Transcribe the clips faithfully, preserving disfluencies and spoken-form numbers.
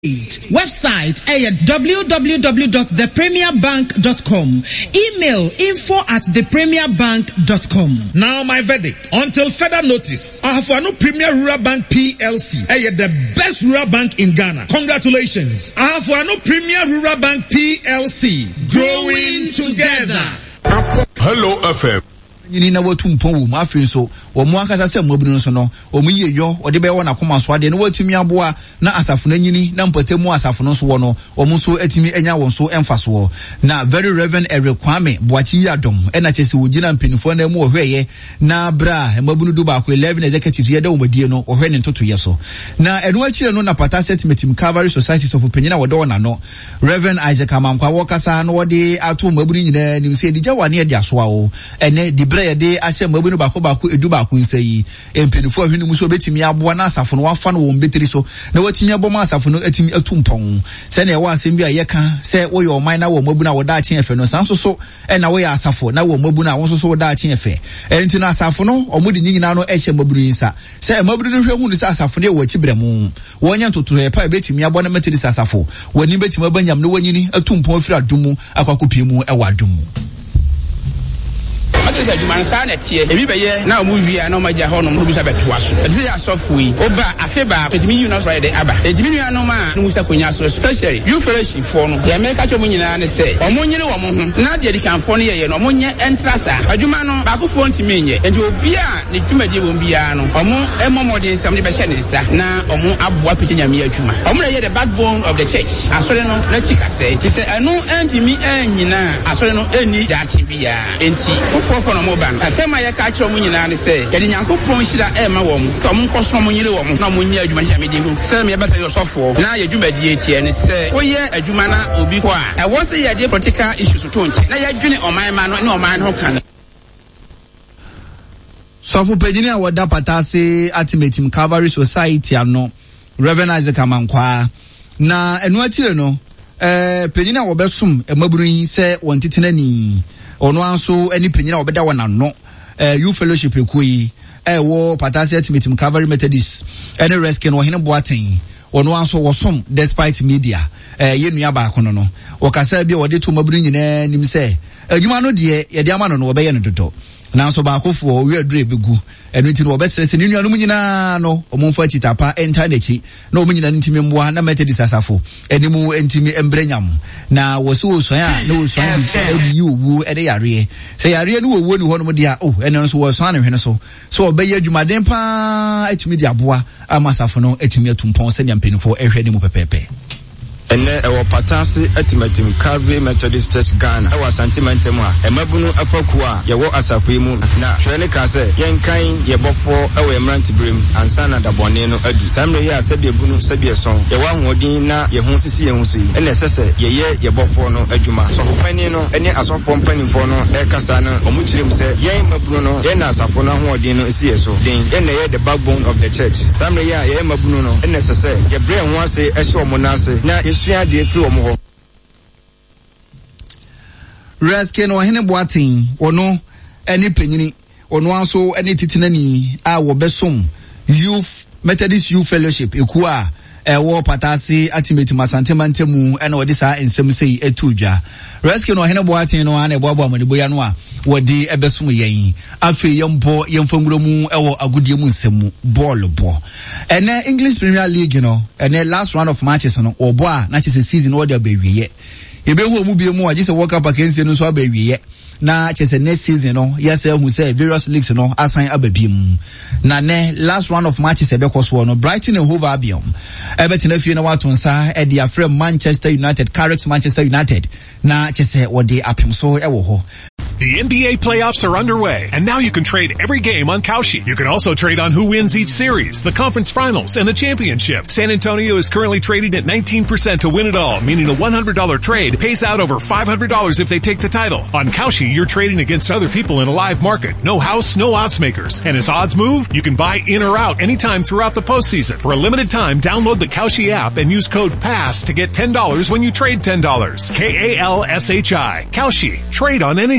Website eh, w w w dot the premier bank dot com. Email info at the premier bank dot com. Now my verdict. Until further notice, Ahafo Premier Rural Bank P L C, eh, the best rural bank in Ghana. Congratulations. Ahafo Premier Rural Bank P L C. Growing together. Hello F M. Nyini na watu mpon mu afin so wo mu akasa se mmabunu so no o mu yeyo o de be wo na koma so ade no watumi aboa na asafo na nyini na mpatemu asafo no so wo no o mu so atimi enya won so emfa so na very reverend Eric Kwame Boachi Yadom ena chese wogina mpenifo na mu ohweye na bra mmabunu du ba ko eleven executives ye da wo madie no ohwe ne ntoto ye so na enu akire no na pata settlement Calvary Society so penyina wo do na no Reverend Isaac Amankwa wo kasa no wo de ato mmabunu nyina nim se digya wane ye de aso a wo ene di de ashe mabunu bako bako edu bako nsayi empenifo ahwenu mu so betimi aboa na asafo no wafa no wo mbetiri so na watimi aboma asafo no atimi atumpon se na ye wa asem bia ye ka se wo ye oman na wo mabunu a wo da achen efe no sanso so e na wo ye asafo na wo mabunu a wo so so wo da achen efe enti na asafo no omudi nyina no ehye mabunu nsa se mabunu no hwe hunu se asafo ne wo chibremu wo nya ntotoro ye pa betimi aboa na metiri asafo wani betimi abanyam no wanyini atumpon afira adumu akwakopiemu e wa adumu. Asa juma nsa na tie ebi beye na omu wi na omaja ho no mu bisa beto aso ese ya sofui oba afeba petimi you na Friday aba etimi nua no ma no musa konya so especially you fellowship for no ya make acho munyina na se omunyire wo mo ho na de dikan for no ye no omunye entrasa adwuma no ba ko fo ntimi nye enti obi a ne dwumadie wo bia no omu emomodin sam de be hye ne nsa na omu aboa petanyame adwuma omu ye the backbone of the church asore no na chika se ti se anu antimi anyina asore no eni da chi bia enti for no moban asema ye ka kire mu nyina ne se ye de Nyankopon hira e ma wo mu so mo nkoso mo nyire wo mu na mo nya adwuma hia me din se me beta yo sofo na ye dwumadie tie ne se wo ye adwuma na obi ko a e wo se ye de political issues to nche na ye dwene oman ma no ne oman no kan Sofo pejini a woda patase Ultimate Calvary Society ano Reverend Isaac Amankwa na enu atire no eh pejini a wo besum e maburu yi se won titena ni ono anso eni penyina obeda wona no eh you fellowship ekoyi eh wo patase Ultimate Calvary Methodist ene rescue no hene boaten ono anso wosom despite media eh yenua ba kono no okasa bia wode to maburu nyina nim se adwuma no de ye de ama no no obeye no dodo na nso ba akofo wi adure begu enu nti no obesrese ne nuanu nyina no omomfa chitapa enta nechi na omunyina ntimi mboa na Methodist asafo enimu ntimi embranyam na woso woso ya na woso edi yi owu ede yare se yare no owu ni hono dia oh ene nso woso an hwene so so obeye adwumaden pa etimi dia boa amasafo no etimi atumpon se nyampenifo ehwe ni mu pepepe ene ewo patase Ultimate Calvary Methodist Church Ghana ewa sentiment mu a emabunu afaku a yewo asafu mu na hwene ka se yenkan yebofo ewo emranti brem ansa na dabone no adu samre ye asebie bunu sebie son yewo ahodin na ye ho sisi ye ho so yi ene sese ye ye yebofo no adwuma so fani no ene asofo mpanimfo no e kasa na omuchirem se yen mabunu no ye na asafo no ahodin no esi so den ene ye the backbone of the church samre ye ye mabunu no ene sese ye bre ho ase ehye omonase na Rescue no hene boaten ono eni penyini ono anso eni titinani a wo besom youth Methodist Youth Fellowship eku a ewo patase Ultimate Masantemantemu ena wodi sa ensem sei etudwa Rescue no hene boaten no ana eboabo amaniboya no a wodi ebesom yen afi yempo yemfanguro mu ewo agudie mu nsemu ball bo ene English Premier League no ene last round of matches no obo a na chese season wodi abawiye ebehu omu bie mu a gise World Cup akensie no so abawiye na chese next season no yes who say various leagues no assign ababim na ne last round of matches ebe koso no Brighton and Hove Albion everton afie na watonsa e dia frame Manchester United Carrick Manchester United na chese wode apim so e wo ho. The N B A playoffs are underway, and now you can trade every game on Kalshi. You can also trade on who wins each series, the conference finals, and the championship. San Antonio is currently trading at nineteen percent to win it all, meaning a one hundred dollars trade pays out over five hundred dollars if they take the title. On Kalshi, you're trading against other people in a live market. No house, no odds makers. And as odds move, you can buy in or out anytime throughout the postseason. For a limited time, download the Kalshi app and use code PASS to get ten dollars when you trade ten dollars. K A L S H I. Kalshi. Trade on anything.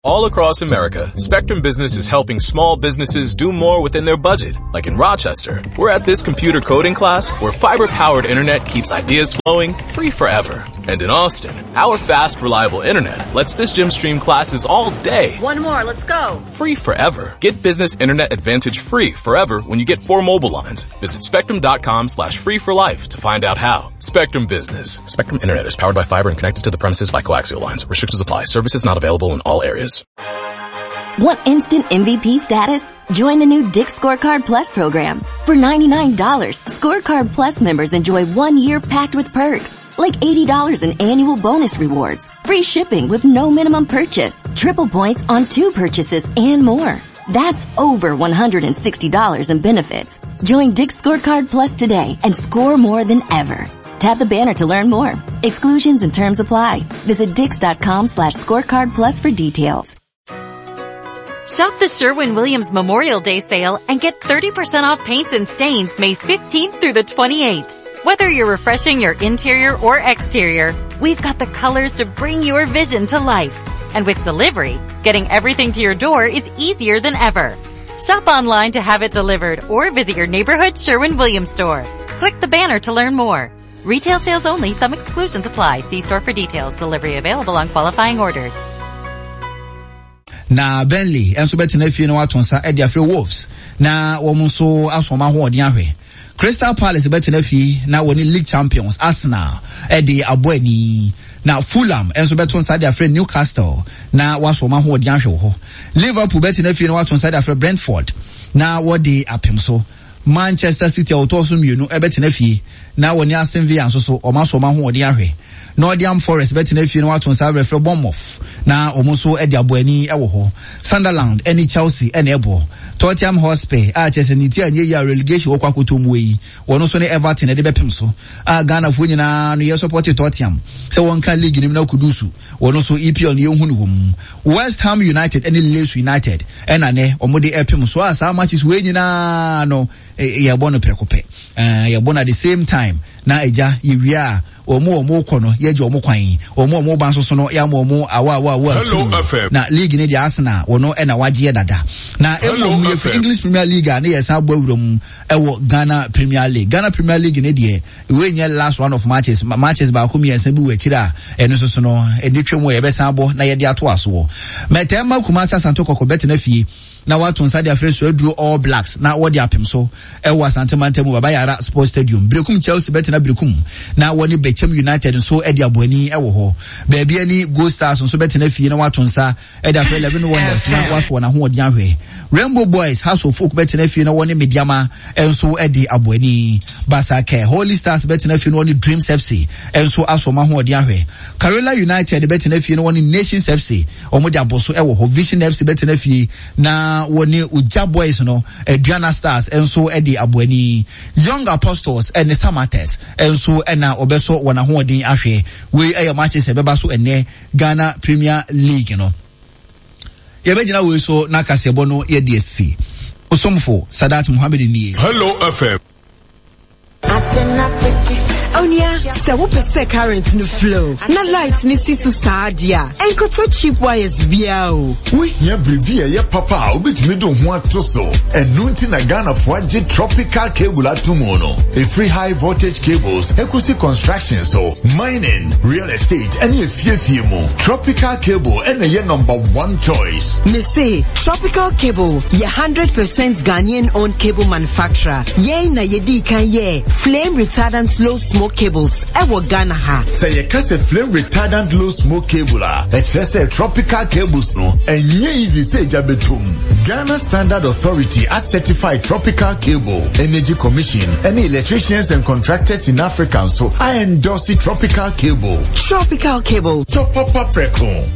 All across America, Spectrum Business is helping small businesses do more within their budget. Like in Rochester, we're at this computer coding class where fiber-powered internet keeps ideas flowing free forever. And in Austin, our fast, reliable internet lets this gym stream classes all day. One more, let's go. Free forever. Get business internet advantage free forever when you get four mobile lines. Visit spectrum.com slash free for life to find out how. Spectrum Business. Spectrum Internet is powered by fiber and connected to the premises by coaxial lines. Restrictions apply. Services not available in all areas. Want instant M V P status? Join the new Dick's Scorecard Plus program. For ninety-nine dollars, Scorecard Plus members enjoy one year packed with perks, like eighty dollars in annual bonus rewards, free shipping with no minimum purchase, triple points on two purchases, and more. That's over one hundred sixty dollars in benefits. Join Dick's Scorecard Plus today and score more than ever. Tap the banner to learn more. Exclusions and terms apply. Visit dix.com slash scorecard plus for details. Shop the Sherwin-Williams Memorial Day sale and get thirty percent off paints and stains May fifteenth through the twenty-eighth. Whether you're refreshing your interior or exterior, we've got the colors to bring your vision to life. And with delivery, getting everything to your door is easier than ever. Shop online to have it delivered or visit your neighborhood Sherwin-Williams store. Click the banner to learn more. Retail sales only. Some exclusions apply. See store for details. Delivery available on qualifying orders. Na Burnley enso betena fie no atonsa e dia free Wolves na wo nso asoma ho odi ahwe. Crystal Palace betena fie na woni league champions Arsenal e di aboani. Na Fulham enso betonsa dia free Newcastle na wasoma ho odi ahwe ho. Liverpool betena fie no atonsa dia free Brentford na wo di apemso. Manchester City autoso mienu e betena fie na woni Aston Villa nso so o masoma ho odi ahwe. Nottingham Forest betting if you know what on Saturday for Bournemouth. Now almost so Eddie Abueni Ewoho. Sunderland, any Chelsea, any Ebo. Tottenham Hotspur, Arches and Nitia Year relegation Okwakutumwe. One also Everton at the Bepimso. Ah Ghana Funina no supported Tottenham. So one can league in no Kudusu. One also E P on Yonhunum. West Ham United, any Leeds United. And ane omode Epimso as how much is waging no ya bono prekope. Uh ya bona at the same time. Na eja yiwia omo omo kono yeje omo kwan omo omo banso so no ya mo omo awa awa awa na league ne di Arsenal wono e na waje dada na emo mu ye English Premier League na yes abo awurom e wo Ghana Premier League Ghana Premier League ne die we nye last one of matches matches ba ko mi yesa bi wachira eno so so no eni twemu ye be san abo na ye de ato aso metemma Kumasi Asante Koko bet na fi na watu nsade afresh edru All Blacks na wodi apem so e wa Asante Mantemu Baba Yara Sports Stadium Brekum Chelsea bet na Brekum na woni Bechem United so edi aboni e wo ho baabi ani Go Stars so bet na fie na watu nsa edi afre eleven Wonders na waso na ho odi ahwe Rainbow Boys House of Folk bet na fie na woni Mediama enso edi aboni Basake Holy Stars bet na fie na woni Dreams F C enso asoma ho odi ahwe Karela United bet na fie na woni Nations F C omodi aboso e wo ho Vision F C bet na fie na woni Uja Boys no Adriana Stars enso edi abwani Young Apostles and Samates enso ena obeso wana ho odin ahwe we ayo matches e beba so ene Ghana Premier League no ye begina we so na kasebo no ye D S C Osomfo Sadat Muhammad ni Hello F M Onya, sa wo pese current no flow. Na light ni si so stadia. Enko to cheap wires bia o. We here brevia ye papa obetimi do ho atoso. Enu nti na Ghana for age tropical cable atomono. A free high voltage cables, equity construction so mining, real estate, and ye fie mo. Tropical cable and ye number one choice. Me say Tropical Cable, ye one hundred percent Ghanaian owned cable manufacturer. Ye na ye di kan ye flame retardant low smoke cables ewo Ghana ha. Say ye kase flame retardant low smoke cable a say Tropical Cables no enye easy say jabetum. Ghana Standard Authority as certified Tropical Cable Energy Commission any electricians and contractors in Africa so I endorse the Tropical Cable. Tropical Cable. Top up preco.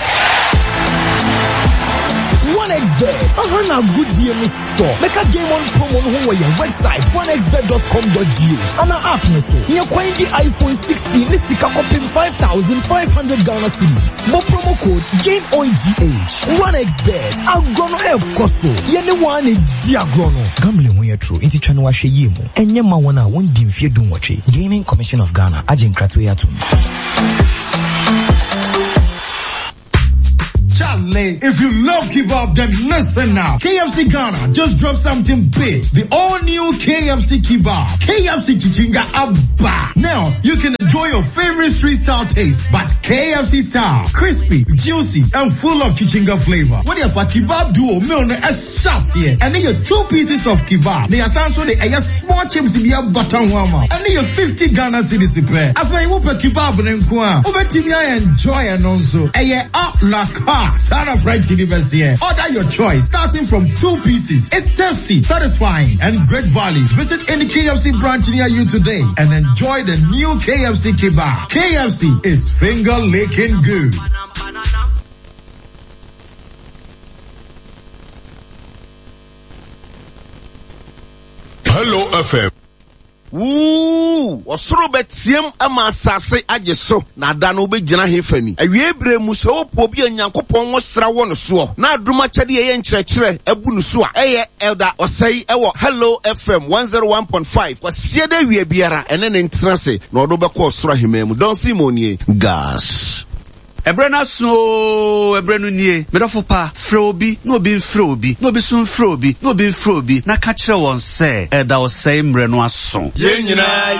one x bet. Uh-huh, now good deal me store. Make a game on promo on your website one x bet dot com dot g h. And an app no so. You can the iPhone sixteen list pick up in five thousand five hundred Ghana cedis. But promo code game on G H. one x bet. I'm gonna help Koso. Yene one is diagrono. Gambling when you're true. Inti chanu wa she yemo. Enye ma wana won dim fie dum wache. Gaming Commission of Ghana. Agent Kratu Yatum. Dale. If you love kebab, then listen now. K F C Ghana just dropped something big. The all new K F C Kebab. K F C Chichinga Abba. Now, you can enjoy your favorite street style taste, but K F C style. Crispy, juicy, and full of Chichinga flavor. What if a kebab duo meal a chassis? And then your two pieces of kebab. They are also the a small chips in your button warmer. And then your fifty Ghana cedis prepare. After you put kebab and kwa. Over to me, I enjoy and also. A year up la car. Sana fried chili here. Order your choice, starting from two pieces. It's tasty, satisfying, and great value. Visit any K F C branch near you today and enjoy the new K F C kebab. K F C is finger licking good. Hello F M. Woo! Osoro betiem ama asase agye so na da no be gina hefani. Awie bre mu so opo bi Nyankopon wo sra wo no so. Na aduma kyade ye nkyerɛkyerɛ abu no so a eye elder osai ewo Hello F M one oh one point five. Kwasie da wie biara ene ne ntena se na odo be kɔ osoro ahemam. Don Simonie gas. Ebrena so ebrenu nie medofo pa frobi no bi frobi no bi sun frobi no bi frobi na ka kire won se eda o sei mre no aso ye nyina